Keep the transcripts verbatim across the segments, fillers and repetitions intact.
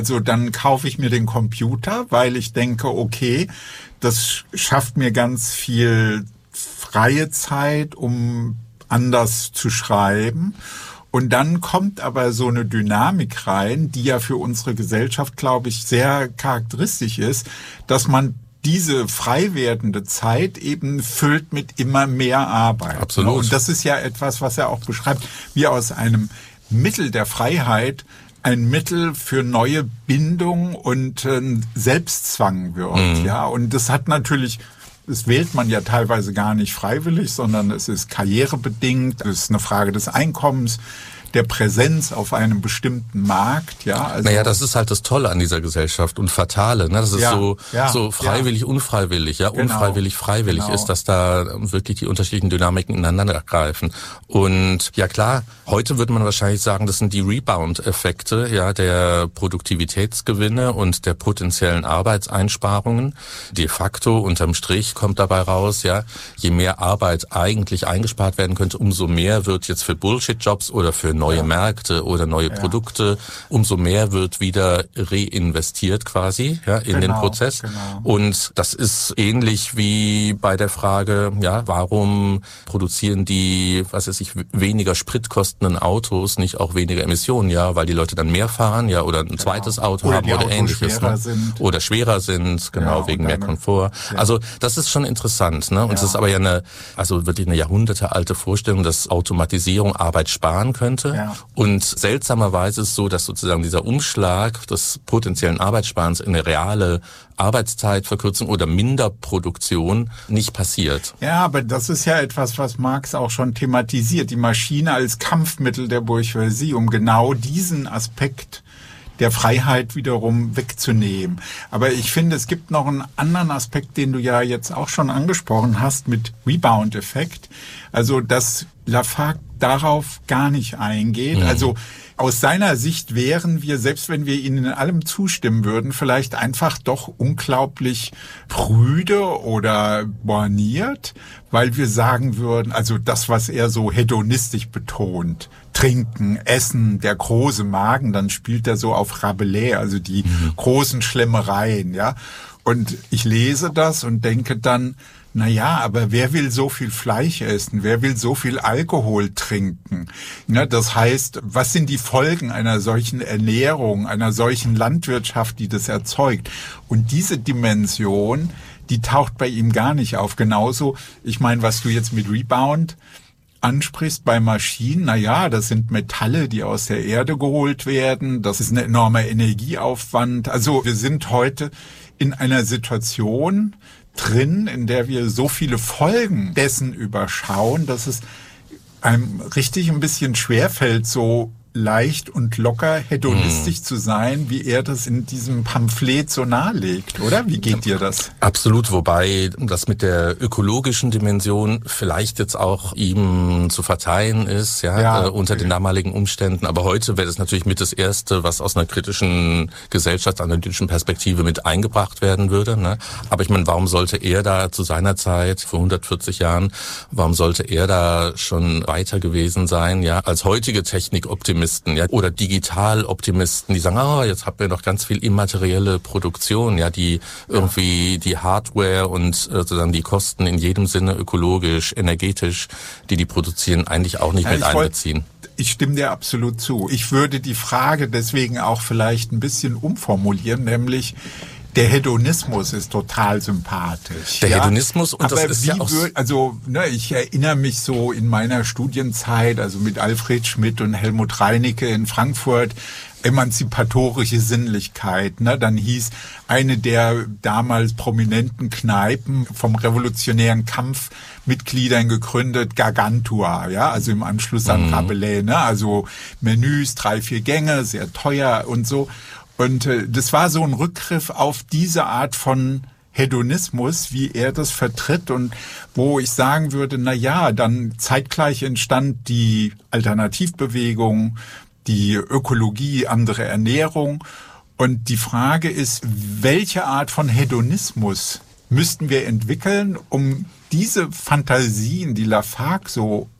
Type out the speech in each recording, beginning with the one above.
Also dann kaufe ich mir den Computer, weil ich denke, okay, das schafft mir ganz viel freie Zeit, um anders zu schreiben. Und dann kommt aber so eine Dynamik rein, die ja für unsere Gesellschaft, glaube ich, sehr charakteristisch ist, dass man diese frei werdende Zeit eben füllt mit immer mehr Arbeit. Absolut. Und das ist ja etwas, was er auch beschreibt, wie aus einem Mittel der Freiheit ein Mittel für neue Bindung und äh, Selbstzwang wird. Mhm. Ja, und das hat natürlich, das wählt man ja teilweise gar nicht freiwillig, sondern es ist karrierebedingt, es ist eine Frage des Einkommens, der Präsenz auf einem bestimmten Markt, ja. Also naja, das ist halt das Tolle an dieser Gesellschaft und Fatale, ne? Das ist ja, so, ja, so freiwillig, ja. unfreiwillig, ja. Genau. Unfreiwillig, freiwillig genau. ist, dass da wirklich die unterschiedlichen Dynamiken ineinander greifen. Und ja klar, heute würde man wahrscheinlich sagen, das sind die Rebound-Effekte, ja, der Produktivitätsgewinne und der potenziellen Arbeitseinsparungen. De facto, unterm Strich kommt dabei raus, ja, je mehr Arbeit eigentlich eingespart werden könnte, umso mehr wird jetzt für Bullshit-Jobs oder für neue ja. Märkte oder neue ja. Produkte, umso mehr wird wieder reinvestiert quasi ja, in genau, den Prozess. Genau. Und das ist ähnlich wie bei der Frage, ja, warum produzieren die, was weiß ich, weniger spritkostenden Autos nicht auch weniger Emissionen, ja, weil die Leute dann mehr fahren, ja, oder ein genau. zweites Auto oder haben oder ähnliches. Schwerer ne? sind. Oder schwerer sind, genau, ja, wegen mehr Komfort. Ja. Also das ist schon interessant, ne? Und ja. es ist aber ja eine, also wirklich eine jahrhundertealte Vorstellung, dass Automatisierung Arbeit sparen könnte. Ja. Und seltsamerweise ist es so, dass sozusagen dieser Umschlag des potenziellen Arbeitssparens in eine reale Arbeitszeitverkürzung oder Minderproduktion nicht passiert. Ja, aber das ist ja etwas, was Marx auch schon thematisiert. Die Maschine als Kampfmittel der Bourgeoisie, um genau diesen Aspekt der Freiheit wiederum wegzunehmen. Aber ich finde, es gibt noch einen anderen Aspekt, den du ja jetzt auch schon angesprochen hast, mit Rebound-Effekt. Also, dass Lafargue darauf gar nicht eingeht. Mhm. Also aus seiner Sicht wären wir, selbst wenn wir ihnen in allem zustimmen würden, vielleicht einfach doch unglaublich prüde oder borniert, weil wir sagen würden, also das, was er so hedonistisch betont, Trinken, Essen, der große Magen, dann spielt er so auf Rabelais, also die mhm. großen Schlemmereien, ja. Und ich lese das und denke dann, na ja, aber wer will so viel Fleisch essen? Wer will so viel Alkohol trinken? Ja, das heißt, was sind die Folgen einer solchen Ernährung, einer solchen Landwirtschaft, die das erzeugt? Und diese Dimension, die taucht bei ihm gar nicht auf. Genauso, ich meine, was du jetzt mit Rebound ansprichst bei Maschinen, na ja, das sind Metalle, die aus der Erde geholt werden. Das ist ein enormer Energieaufwand. Also wir sind heute in einer Situation drin, in der wir so viele Folgen dessen überschauen, dass es einem richtig ein bisschen schwerfällt, so leicht und locker hedonistisch mm. zu sein, wie er das in diesem Pamphlet so nahelegt, oder? Wie geht dir das? Absolut, wobei das mit der ökologischen Dimension vielleicht jetzt auch ihm zu verzeihen ist, ja, ja äh, unter okay. den damaligen Umständen. Aber heute wäre das natürlich mit das Erste, was aus einer kritischen gesellschaftsanalytischen Perspektive mit eingebracht werden würde. Ne? Aber ich meine, warum sollte er da zu seiner Zeit, vor hundertvierzig Jahren, warum sollte er da schon weiter gewesen sein, ja, als heutige Technikoptimisten? Ja, oder Digitaloptimisten, die sagen, ah, jetzt haben wir noch ganz viel immaterielle Produktion, ja, die irgendwie die Hardware und äh, sozusagen die Kosten in jedem Sinne ökologisch, energetisch, die die produzieren, eigentlich auch nicht ja, mit einbeziehen. Wollt, ich stimme dir absolut zu. Ich würde die Frage deswegen auch vielleicht ein bisschen umformulieren, nämlich der Hedonismus ist total sympathisch. Der ja? Hedonismus und aber das ist wie ja auch würd, also ne, ich erinnere mich so in meiner Studienzeit, also mit Alfred Schmidt und Helmut Reinecke in Frankfurt, emanzipatorische Sinnlichkeit. Ne? Dann hieß eine der damals prominenten Kneipen vom revolutionären Kampfmitgliedern gegründet, Gargantua, ja, also im Anschluss an mhm. Rabelais, ne? Also Menüs, drei, vier Gänge, sehr teuer und so. Und äh, das war so ein Rückgriff auf diese Art von Hedonismus, wie er das vertritt und wo ich sagen würde, na ja, dann zeitgleich entstand die Alternativbewegung, die Ökologie, andere Ernährung. Und die Frage ist, welche Art von Hedonismus müssten wir entwickeln, um diese Fantasien, die Lafargue so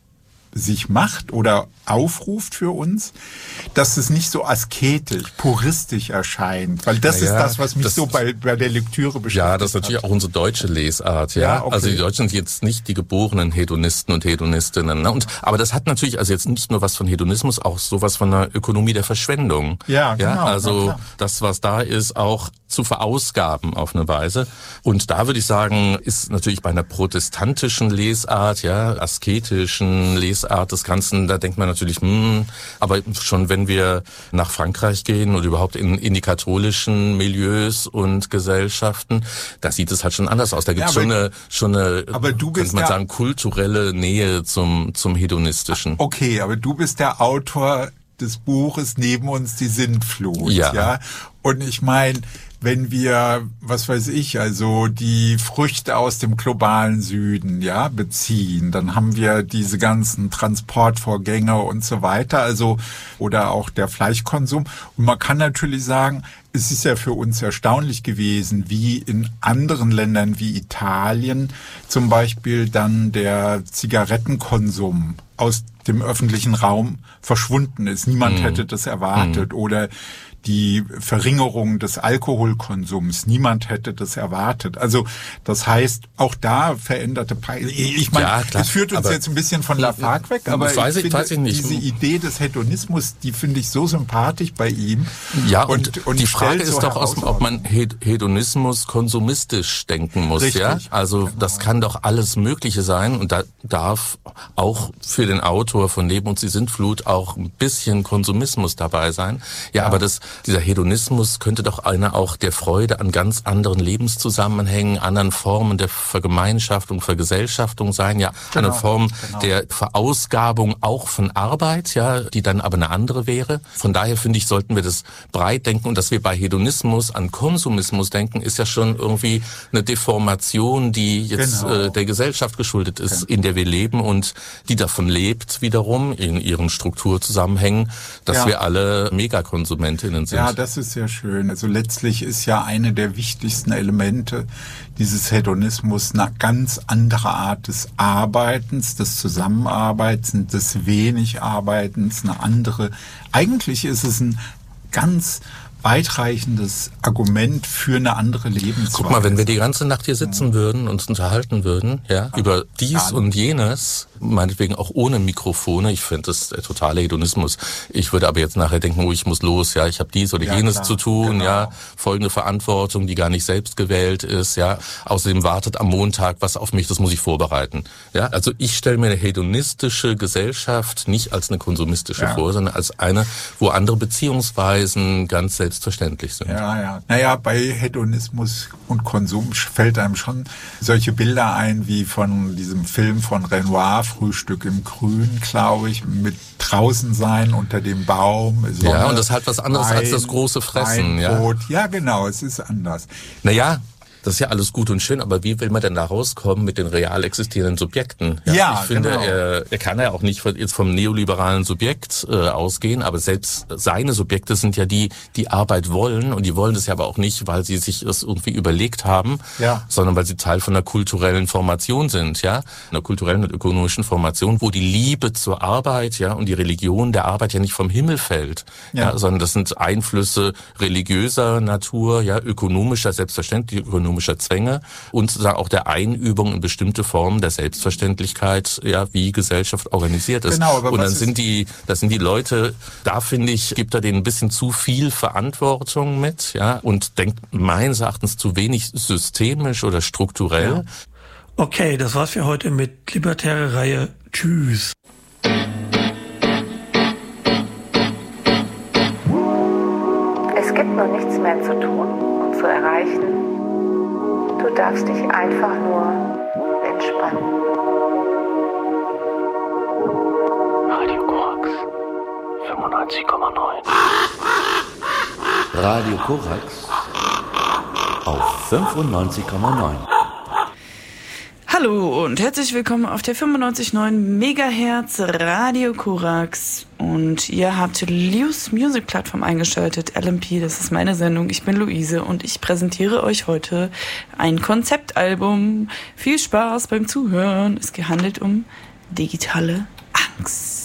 sich macht oder aufruft für uns, dass es nicht so asketisch, puristisch erscheint. Weil das naja, ist das, was mich das, so bei, bei der Lektüre beschäftigt. Ja, das ist natürlich hat. auch unsere deutsche Lesart. Ja, ja okay. Also die Deutschen sind jetzt nicht die geborenen Hedonisten und Hedonistinnen. Ne? Und, aber das hat natürlich also jetzt nicht nur was von Hedonismus, auch sowas von einer Ökonomie der Verschwendung. Ja, genau. Ja, also das, was da ist, auch zu verausgaben auf eine Weise. Und da würde ich sagen, ist natürlich bei einer protestantischen Lesart, ja, asketischen Lesart des Ganzen, da denkt man natürlich, hm, aber schon wenn wir nach Frankreich gehen oder überhaupt in, in die katholischen Milieus und Gesellschaften, da sieht es halt schon anders aus. Da gibt es ja, schon eine, schon eine, aber du bist könnte man ja, sagen, kulturelle Nähe zum, zum Hedonistischen. Okay, aber du bist der Autor des Buches Neben uns die Sintflut, ja. ja? Und ich meine, wenn wir, was weiß ich, also die Früchte aus dem globalen Süden, ja, beziehen, dann haben wir diese ganzen Transportvorgänge und so weiter, also, oder auch der Fleischkonsum. Und man kann natürlich sagen, es ist ja für uns erstaunlich gewesen, wie in anderen Ländern wie Italien zum Beispiel dann der Zigarettenkonsum aus dem öffentlichen Raum verschwunden ist. Niemand mhm. hätte das erwartet. Mhm. Oder die Verringerung des Alkoholkonsums. Niemand hätte das erwartet. Also das heißt, auch da veränderte Preise. Ich meine, ja, es führt uns jetzt ein bisschen von Lafargue weg, aber weiß ich, ich, weiß ich finde, nicht. diese Idee des Hedonismus, die finde ich so sympathisch bei ihm. Ja, und, und, und die Frage ist so doch, aus, ob man Hedonismus konsumistisch denken muss. Richtig, ja, also genau. Das kann doch alles Mögliche sein und da darf auch für den Autor von Neben uns die Sintflut auch ein bisschen Konsumismus dabei sein. Ja, ja. aber das Dieser Hedonismus könnte doch einer auch der Freude an ganz anderen Lebenszusammenhängen, anderen Formen der Vergemeinschaftung, Vergesellschaftung sein, ja, genau, eine Form genau. der Verausgabung auch von Arbeit, ja, die dann aber eine andere wäre. Von daher finde ich, sollten wir das breit denken und dass wir bei Hedonismus an Konsumismus denken, ist ja schon irgendwie eine Deformation, die jetzt genau. äh, der Gesellschaft geschuldet ist, genau. in der wir leben und die davon lebt wiederum in ihren Strukturzusammenhängen, dass ja. wir alle Megakonsumentinnen sind. Ja, das ist sehr schön. Also letztlich ist ja eine der wichtigsten Elemente dieses Hedonismus eine ganz andere Art des Arbeitens, des Zusammenarbeitens, des wenig Arbeitens, eine andere. Eigentlich ist es ein ganz weitreichendes Argument für eine andere Lebensweise. Guck mal, wenn wir die ganze Nacht hier sitzen ja. würden und uns unterhalten würden, ja, ja. über dies ja. und jenes, meinetwegen auch ohne Mikrofone, ich finde das der totale Hedonismus. Ich würde aber jetzt nachher denken, oh, ich muss los, ja, ich habe dies oder ja, jenes klar. zu tun, genau. ja, folgende Verantwortung, die gar nicht selbst gewählt ist, ja. Außerdem wartet am Montag was auf mich, das muss ich vorbereiten. Ja, also ich stelle mir eine hedonistische Gesellschaft nicht als eine konsumistische ja. vor, sondern als eine, wo andere Beziehungsweisen ganz selbstverständlich sind. Ja, ja. Naja, bei Hedonismus und Konsum fällt einem schon solche Bilder ein, wie von diesem Film von Renoir, Frühstück im Grün, glaube ich, mit draußen sein unter dem Baum. Sonne, ja, und das ist halt was anderes Wein, als das große Fressen. Ja. ja, genau, es ist anders. Naja, das ist ja alles gut und schön, aber wie will man denn da rauskommen mit den real existierenden Subjekten? Ja, ja ich finde, genau. er, er kann ja auch nicht jetzt vom neoliberalen Subjekt äh, ausgehen, aber selbst seine Subjekte sind ja die, die Arbeit wollen und die wollen das ja aber auch nicht, weil sie sich das irgendwie überlegt haben, ja. sondern weil sie Teil von einer kulturellen Formation sind, ja, einer kulturellen und ökonomischen Formation, wo die Liebe zur Arbeit, ja, und die Religion der Arbeit ja nicht vom Himmel fällt, ja, ja sondern das sind Einflüsse religiöser Natur, ja, ökonomischer, selbstverständlich ökonomischer Zwänge und sozusagen auch der Einübung in bestimmte Formen der Selbstverständlichkeit, ja, wie Gesellschaft organisiert ist. Genau, aber und dann sind die, das sind die Leute, da finde ich, gibt er denen ein bisschen zu viel Verantwortung mit, ja, und denkt meines Erachtens zu wenig systemisch oder strukturell. Ja. Okay, das war's für heute mit Libertäre Reihe. Tschüss. Es gibt nun nichts mehr zu tun und zu erreichen. Du darfst dich einfach nur entspannen. Radio Korax fünfundneunzig Komma neun. Radio Korax auf fünfundneunzig Komma neun. Hallo und herzlich willkommen auf der fünfundneunzig Komma neun Megahertz Radio Korax. Und ihr habt Lius Music Plattform eingeschaltet, L M P, das ist meine Sendung. Ich bin Luise und ich präsentiere euch heute ein Konzeptalbum. Viel Spaß beim Zuhören. Es handelt um digitale Angst. Korax.